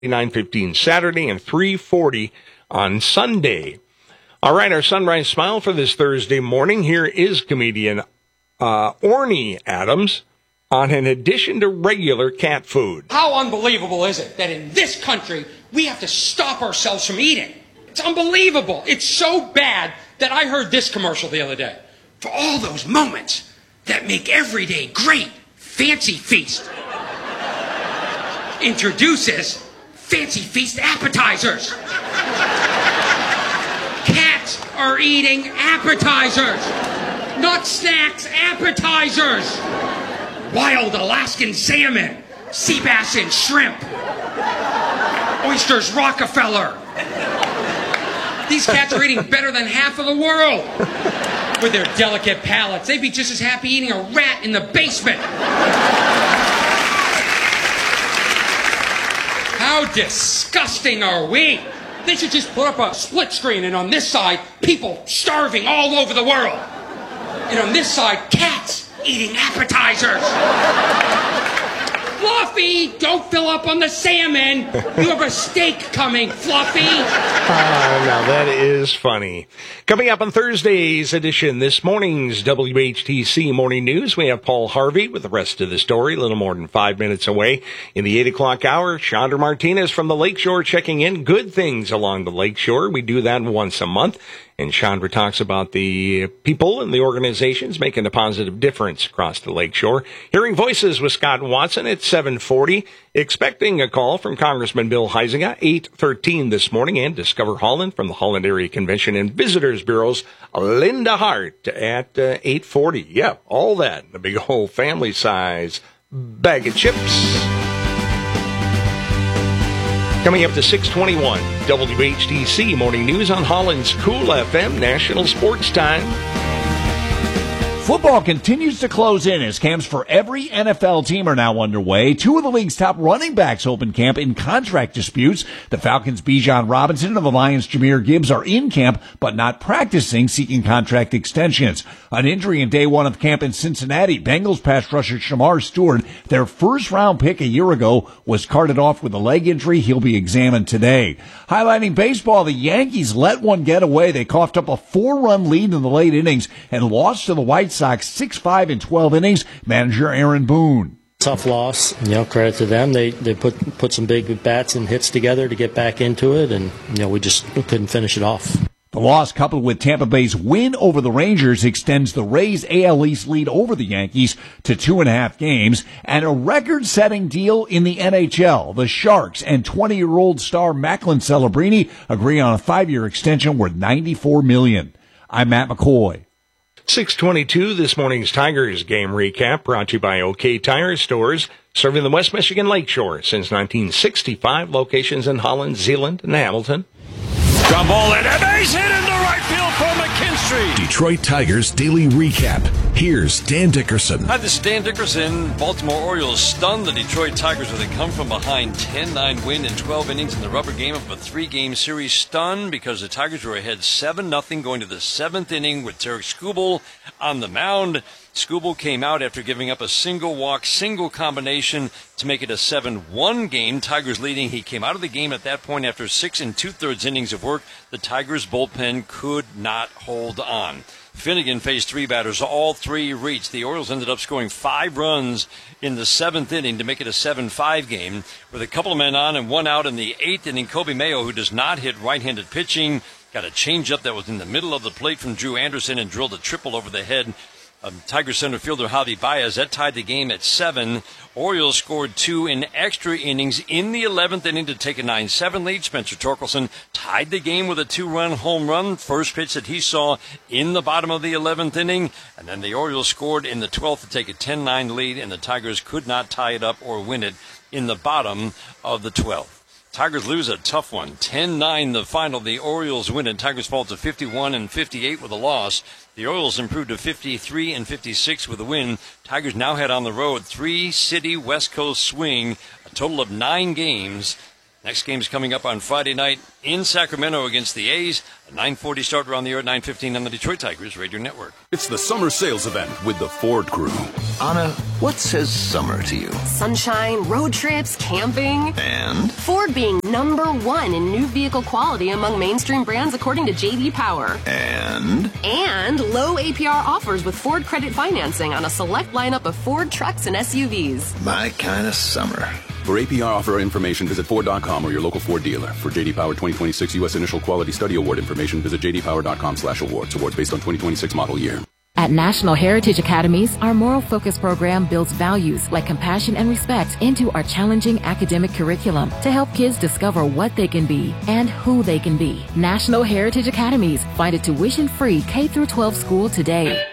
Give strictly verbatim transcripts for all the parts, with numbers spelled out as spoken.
nine fifteen Saturday and three forty on Sunday. All right, our Sunrise Smile for this Thursday morning. Here is comedian uh, Orny Adams on an addition to regular cat food. How unbelievable is it that in this country we have to stop ourselves from eating? It's unbelievable. It's so bad that I heard this commercial the other day. For all those moments that make every day great, Fancy Feast introduces Fancy Feast appetizers. Cats are eating appetizers, not snacks, appetizers. Wild Alaskan salmon, sea bass and shrimp, oysters Rockefeller. These cats are eating better than half of the world. With their delicate palates, they'd be just as happy eating a rat in the basement. How disgusting are we? They should just put up a split screen, and on this side, people starving all over the world. And on this side, cats eating appetizers. Fluffy, don't fill up on the salmon. You have a steak coming, Fluffy. Oh, now that is funny. Coming up on Thursday's edition, this morning's W H T C Morning News, we have Paul Harvey with the rest of the story, a little more than five minutes away. In the eight o'clock hour, Chandra Martinez from the Lakeshore checking in. Good things along the Lakeshore. We do that once a month. And Chandra talks about the people and the organizations making a positive difference across the Lakeshore. Hearing Voices with Scott Watson at seven forty. Expecting a call from Congressman Bill Huizenga, eight thirteen this morning. And Discover Holland from the Holland Area Convention and Visitors Bureau's Linda Hart at uh, eight forty. Yeah, all that in a big whole family size bag of chips. Coming up to six twenty-one, W H T C Morning News on Holland's Cool F M National Sports Time. Football continues to close in as camps for every N F L team are now underway. Two of the league's top running backs open camp in contract disputes. The Falcons' Bijan Robinson and the Lions' Jahmyr Gibbs are in camp but not practicing, seeking contract extensions. An injury in day one of camp in Cincinnati. Bengals pass rusher Shamar Stewart, their first-round pick a year ago, was carted off with a leg injury. He'll be examined today. Highlighting baseball, the Yankees let one get away. They coughed up a four-run lead in the late innings and lost to the White Sox six five in twelve innings. Manager Aaron Boone. Tough loss. You know, credit to them. They they put put some big bats and hits together to get back into it, and you know we just couldn't finish it off. The loss, coupled with Tampa Bay's win over the Rangers, extends the Rays' A L East lead over the Yankees to two and a half games, and a record-setting deal in the N H L. The Sharks and twenty-year-old star Macklin Celebrini agree on a five-year extension worth ninety-four million dollars. I'm Matt McCoy. six twenty-two, this morning's Tigers game recap brought to you by OK Tire Stores, serving the West Michigan Lakeshore since nineteen sixty-five, locations in Holland, Zeeland, and Hamilton. Ground ball and a base hit into right field from McKinstry. Detroit Tigers Daily Recap. Here's Dan Dickerson. Hi, this is Dan Dickerson. Baltimore Orioles stunned the Detroit Tigers with a come-from-behind ten nine win in twelve innings in the rubber game of a three-game series. Stunned because the Tigers were ahead seven nothing going to the seventh inning with Tarik Skubal on the mound. Skubal came out after giving up a single walk, single combination to make it a seven one game. Tigers leading. He came out of the game at that point after six and two-thirds innings of work. The Tigers bullpen could not hold on. Finnegan faced three batters. All three reached. The Orioles ended up scoring five runs in the seventh inning to make it a seven five game. With a couple of men on and one out in the eighth inning, Kobe Mayo, who does not hit right-handed pitching, got a changeup that was in the middle of the plate from Drew Anderson and drilled a triple over the head of Tiger center fielder Javi Baez. That tied the game at seven. Orioles scored two in extra innings in the eleventh inning to take a nine seven lead. Spencer Torkelson tied the game with a two-run home run, first pitch that he saw in the bottom of the eleventh inning. And then the Orioles scored in the twelfth to take a ten nine lead, and the Tigers could not tie it up or win it in the bottom of the twelfth. Tigers lose a tough one. ten nine the final. The Orioles win it. Tigers fall to fifty-one and fifty-eight with a loss. The Orioles improved to fifty-three and fifty-six with a win. Tigers now head on the road. Three city West Coast swing, a total of nine games. Next game's coming up on Friday night in Sacramento against the A's. A nine forty start around the air at nine fifteen on the Detroit Tigers Radio Network. It's the summer sales event with the Ford Crew. Anna, what says summer to you? Sunshine, road trips, camping. And? Ford being number one in new vehicle quality among mainstream brands according to J D Power. And? And low A P R offers with Ford credit financing on a select lineup of Ford trucks and S U Vs. My kind of summer. For A P R offer information, visit Ford dot com or your local Ford dealer. For J D Power twenty twenty-six U S Initial Quality Study Award information, visit J D Power dot com slash awards. Awards based on twenty twenty-six model year. At National Heritage Academies, our Moral Focus program builds values like compassion and respect into our challenging academic curriculum to help kids discover what they can be and who they can be. National Heritage Academies. Find a tuition-free K through twelve school today.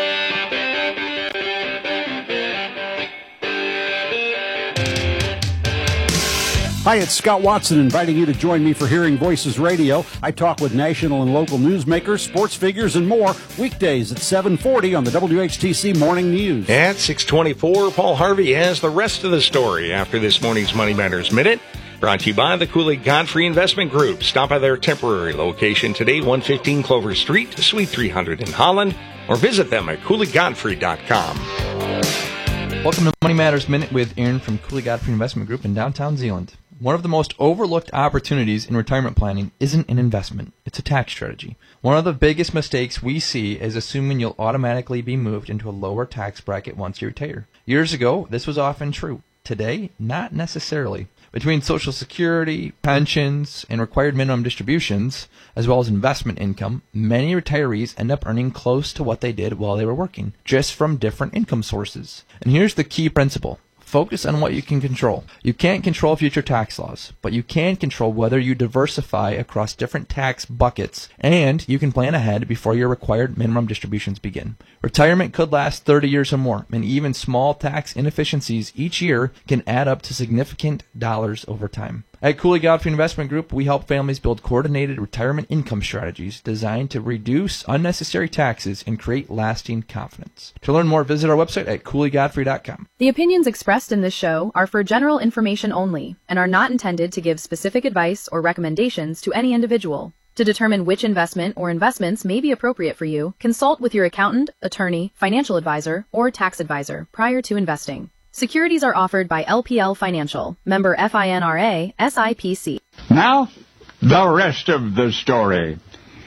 Hi, it's Scott Watson inviting you to join me for Hearing Voices Radio. I talk with national and local newsmakers, sports figures, and more weekdays at seven forty on the W H T C Morning News. At six twenty-four, Paul Harvey has the rest of the story after this morning's Money Matters Minute. Brought to you by the Cooley Godfrey Investment Group. Stop by their temporary location today, one fifteen Clover Street, Suite three hundred in Holland, or visit them at cooley godfrey dot com. Welcome to Money Matters Minute with Aaron from Cooley Godfrey Investment Group in downtown Zeeland. One of the most overlooked opportunities in retirement planning isn't an investment, it's a tax strategy. One of the biggest mistakes we see is assuming you'll automatically be moved into a lower tax bracket once you retire. Years ago, this was often true. Today, not necessarily. Between Social Security, pensions, and required minimum distributions, as well as investment income, many retirees end up earning close to what they did while they were working, just from different income sources. And here's the key principle. Focus on what you can control. You can't control future tax laws, but you can control whether you diversify across different tax buckets, and you can plan ahead before your required minimum distributions begin. Retirement could last thirty years or more, and even small tax inefficiencies each year can add up to significant dollars over time. At Cooley Godfrey Investment Group, we help families build coordinated retirement income strategies designed to reduce unnecessary taxes and create lasting confidence. To learn more, visit our website at cooley godfrey dot com. The opinions expressed in this show are for general information only and are not intended to give specific advice or recommendations to any individual. To determine which investment or investments may be appropriate for you, consult with your accountant, attorney, financial advisor, or tax advisor prior to investing. Securities are offered by L P L Financial, member FINRA, S I P C. Now, the rest of the story.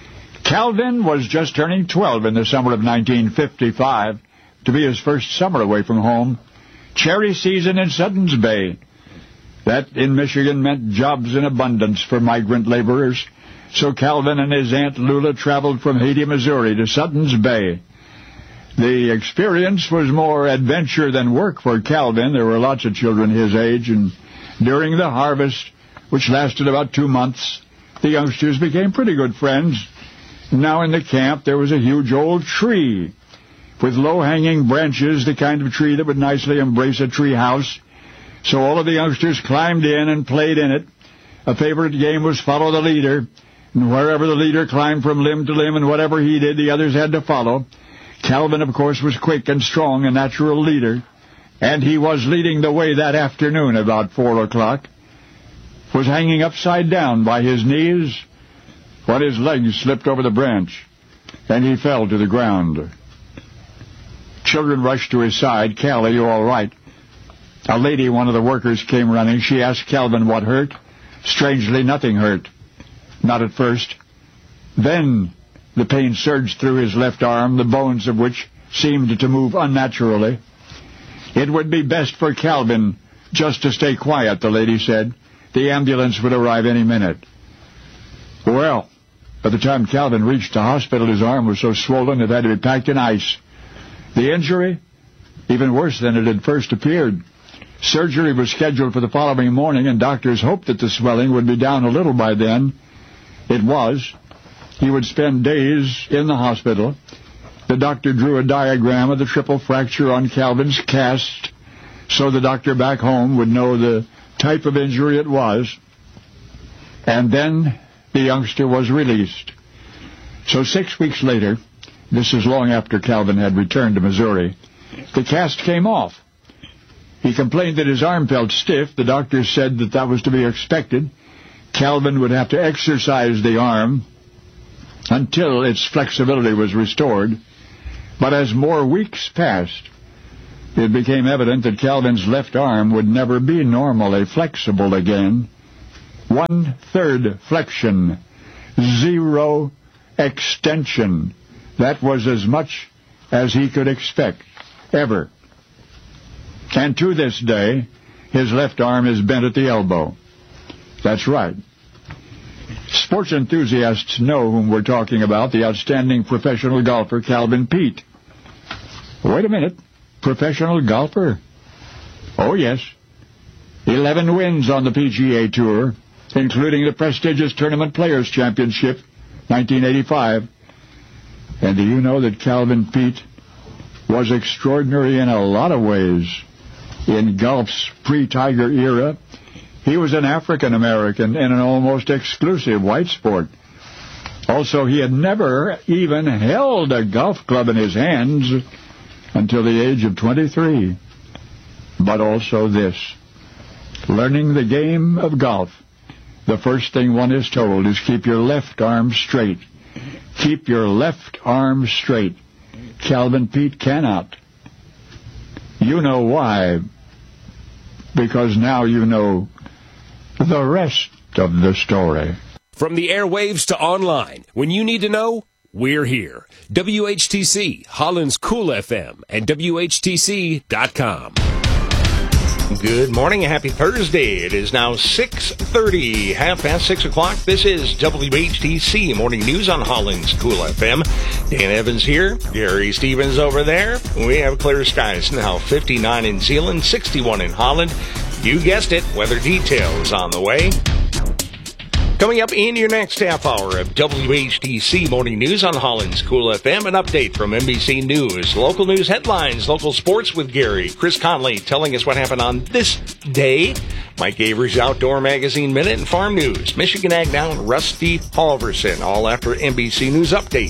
Calvin was just turning twelve in the summer of nineteen fifty-five, to be his first summer away from home. Cherry season in Suttons Bay. That in Michigan meant jobs in abundance for migrant laborers. So Calvin and his Aunt Lula traveled from Haiti, Missouri to Suttons Bay. The experience was more adventure than work for Calvin. There were lots of children his age, and during the harvest, which lasted about two months, the youngsters became pretty good friends. Now in the camp, there was a huge old tree with low-hanging branches, the kind of tree that would nicely embrace a tree house. So all of the youngsters climbed in and played in it. A favorite game was follow the leader, and wherever the leader climbed from limb to limb and whatever he did, the others had to follow. Calvin, of course, was quick and strong, a natural leader, and he was leading the way that afternoon about four o'clock, was hanging upside down by his knees when his legs slipped over the branch, and he fell to the ground. Children rushed to his side. "Cal, are you all right?" A lady, one of the workers, came running. She asked Calvin what hurt. Strangely, nothing hurt. Not at first. Then the pain surged through his left arm, the bones of which seemed to move unnaturally. It would be best for Calvin just to stay quiet, the lady said. The ambulance would arrive any minute. Well, by the time Calvin reached the hospital, his arm was so swollen it had to be packed in ice. The injury? Even worse than it had first appeared. Surgery was scheduled for the following morning, and doctors hoped that the swelling would be down a little by then. It was. He would spend days in the hospital. The doctor drew a diagram of the triple fracture on Calvin's cast, so the doctor back home would know the type of injury it was. And then the youngster was released. So six weeks later, this is long after Calvin had returned to Missouri, the cast came off. He complained that his arm felt stiff. The doctor said that that was to be expected. Calvin would have to exercise the arm until its flexibility was restored. But as more weeks passed, it became evident that Calvin's left arm would never be normally flexible again. One-third flexion, zero extension. That was as much as he could expect, ever. And to this day, his left arm is bent at the elbow. That's right. Sports enthusiasts know whom we're talking about, the outstanding professional golfer Calvin Peete. Wait a minute. Professional golfer? Oh, yes. Eleven wins on the P G A Tour, including the prestigious Tournament Players Championship, nineteen eighty-five. And do you know that Calvin Peete was extraordinary in a lot of ways? In golf's pre-Tiger era, he was an African-American in an almost exclusive white sport. Also, he had never even held a golf club in his hands until the age of twenty-three. But also this, learning the game of golf, the first thing one is told is keep your left arm straight. Keep your left arm straight. Calvin Peete cannot. You know why. Because now you know the rest of the story. From the airwaves to online, when you need to know, we're here. W H T C, Holland's Cool F M, and W H T C dot com. Good morning, happy Thursday. It is now six thirty, half past six o'clock. This is W H T C Morning News on Holland's Cool F M. Dan Evans here, Gary Stevens over there. We have clear skies now, fifty-nine in Zeeland, sixty-one in Holland. You guessed it, weather details on the way. Coming up in your next half hour of W H T C Morning News on Holland's Cool F M, an update from N B C News, local news headlines, local sports with Gary. Chris Conley telling us what happened on this day. Mike Avery's Outdoor Magazine Minute and Farm News. Michigan Ag Now and Rusty Halverson, all after N B C News Update.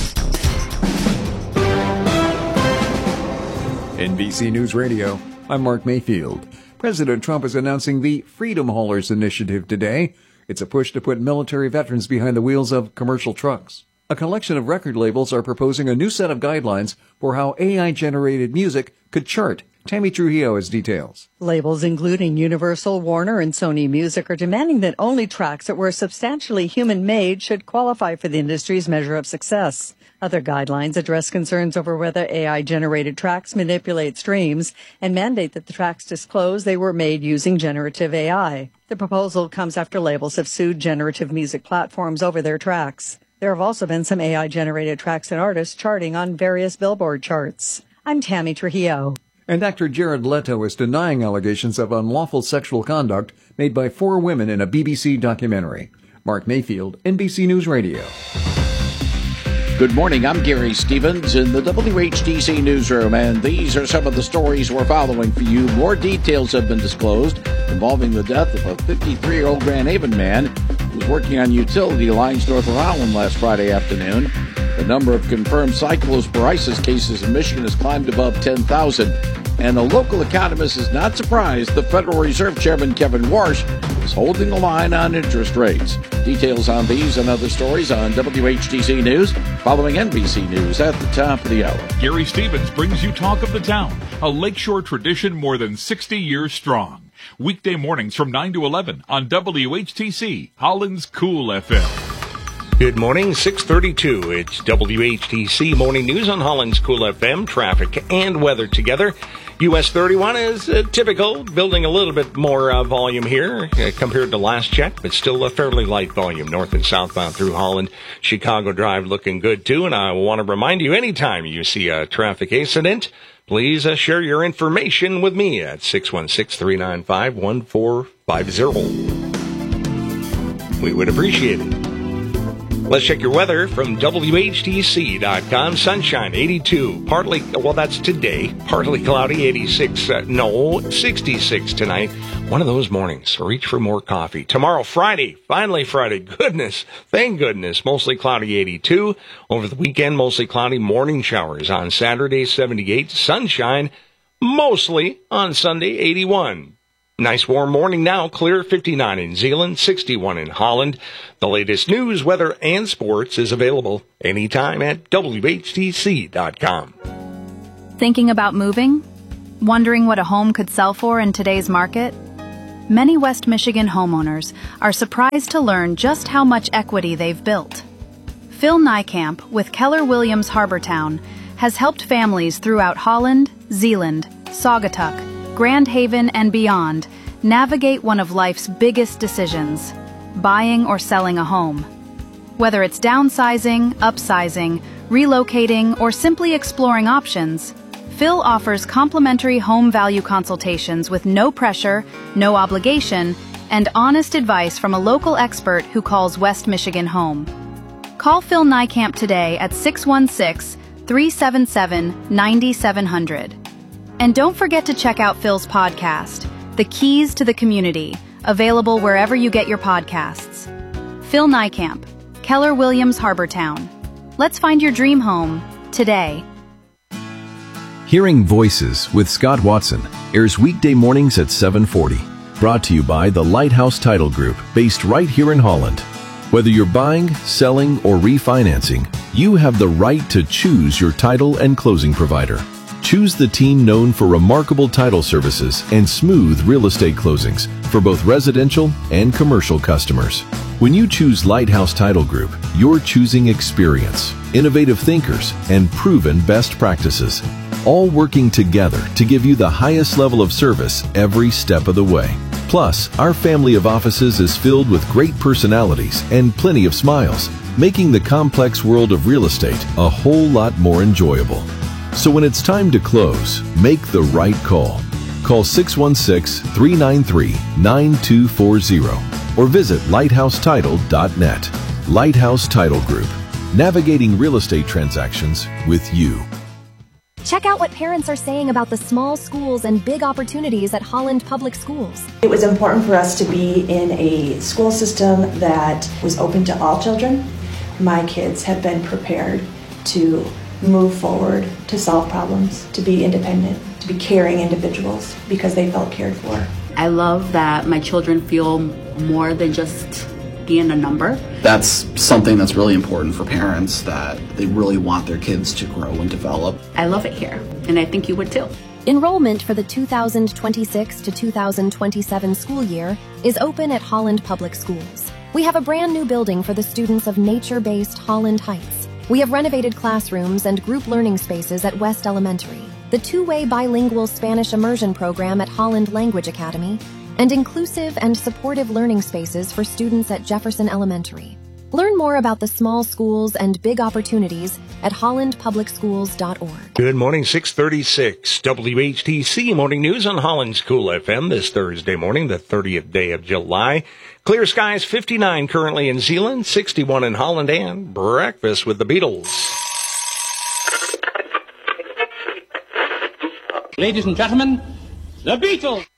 N B C News Radio, I'm Mark Mayfield. President Trump is announcing the Freedom Haulers Initiative today. It's a push to put military veterans behind the wheels of commercial trucks. A collection of record labels are proposing a new set of guidelines for how A I-generated music could chart. Tammy Trujillo has details. Labels including Universal, Warner, and Sony Music are demanding that only tracks that were substantially human-made should qualify for the industry's measure of success. Other guidelines address concerns over whether A I-generated tracks manipulate streams and mandate that the tracks disclose they were made using generative A I. The proposal comes after labels have sued generative music platforms over their tracks. There have also been some A I-generated tracks and artists charting on various Billboard charts. I'm Tammy Trujillo. And actor Jared Leto is denying allegations of unlawful sexual conduct made by four women in a B B C documentary. Mark Mayfield, N B C News Radio. Good morning, I'm Gary Stevens in the W H T C newsroom, and these are some of the stories we're following for you. More details have been disclosed involving the death of a fifty-three-year-old Grand Haven man who was working on utility lines north of Holland last Friday afternoon. The number of confirmed cyclosporiasis cases in Michigan has climbed above ten thousand. And the local economist is not surprised the Federal Reserve Chairman Kevin Warsh is holding the line on interest rates. Details on these and other stories on W H T C News, following N B C News at the top of the hour. Gary Stevens brings you Talk of the Town, a lakeshore tradition more than sixty years strong. Weekday mornings from nine to eleven on W H T C, Holland's Cool F M. Good morning, six thirty-two. It's W H T C Morning News on Holland's Cool F M. Traffic and weather together. U S thirty-one is uh, typical, building a little bit more uh, volume here uh, compared to last check, but still a fairly light volume north and southbound through Holland. Chicago Drive looking good, too, and I want to remind you, anytime you see a traffic incident, please uh, share your information with me at six one six, three nine five, one four five zero. We would appreciate it. Let's check your weather from W H T C dot com. Sunshine, eighty-two. Partly, well, that's today. Partly cloudy, eighty-six. Uh, no, sixty-six tonight. One of those mornings. So reach for more coffee. Tomorrow, Friday. Finally Friday. Goodness. Thank goodness. Mostly cloudy, eighty-two. Over the weekend, mostly cloudy. Morning showers on Saturday, seventy-eight. Sunshine, mostly on Sunday, eighty-one. Nice warm morning now. Clear fifty-nine in Zeeland, sixty-one in Holland. The latest news, weather, and sports is available anytime at W H T C dot com. Thinking about moving? Wondering what a home could sell for in today's market? Many West Michigan homeowners are surprised to learn just how much equity they've built. Phil Niekamp with Keller Williams Harbortown has helped families throughout Holland, Zeeland, Saugatuck, Grand Haven, and beyond navigate one of life's biggest decisions, buying or selling a home. Whether it's downsizing, upsizing, relocating, or simply exploring options, Phil offers complimentary home value consultations with no pressure, no obligation, and honest advice from a local expert who calls West Michigan home. Call Phil Niekamp today at six one six, three seven seven, nine seven zero zero. And don't forget to check out Phil's podcast, The Keys to the Community, available wherever you get your podcasts. Phil Niekamp, Keller Williams Harbortown. Let's find your dream home today. Hearing Voices with Scott Watson airs weekday mornings at seven forty. Brought to you by the Lighthouse Title Group, based right here in Holland. Whether you're buying, selling, or refinancing, you have the right to choose your title and closing provider. Choose the team known for remarkable title services and smooth real estate closings for both residential and commercial customers. When you choose Lighthouse Title Group, you're choosing experience, innovative thinkers, and proven best practices, all working together to give you the highest level of service every step of the way. Plus, our family of offices is filled with great personalities and plenty of smiles, making the complex world of real estate a whole lot more enjoyable. So when it's time to close, make the right call. Call six one six, three nine three, nine two four zero or visit lighthouse title dot net. Lighthouse Title Group, navigating real estate transactions with you. Check out what parents are saying about the small schools and big opportunities at Holland Public Schools. It was important for us to be in a school system that was open to all children. My kids have been prepared to move forward, to solve problems, to be independent, to be caring individuals because they felt cared for. I love that my children feel more than just being a number. That's something that's really important for parents, that they really want their kids to grow and develop. I love it here, and I think you would too. Enrollment for the two thousand twenty-six to two thousand twenty-seven school year is open at Holland Public Schools. We have a brand new building for the students of nature-based Holland Heights. We have renovated classrooms and group learning spaces at West Elementary, the two-way bilingual Spanish immersion program at Holland Language Academy, and inclusive and supportive learning spaces for students at Jefferson Elementary. Learn more about the small schools and big opportunities at holland public schools dot org. Good morning, six thirty-six. W H T C Morning News on Holland's Cool F M this Thursday morning, the thirtieth day of July. Clear skies, fifty-nine currently in Zeeland, sixty-one in Holland, and breakfast with the Beatles. Ladies and gentlemen, the Beatles!